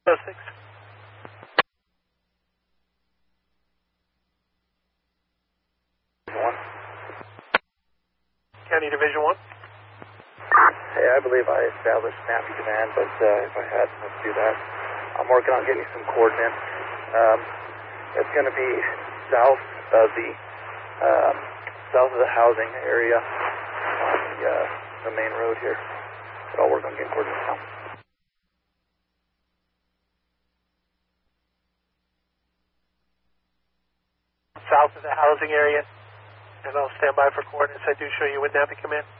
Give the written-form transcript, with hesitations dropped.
6. County Division 1. Hey, I believe I established snappy command, but if I had, let's do that. I'm working on getting some coordinates. It's going to be south of the housing area on the main road here. But I'll work on getting coordinates now. South of the housing area, and I'll stand by for coordinates. I do show you with Nappy Command.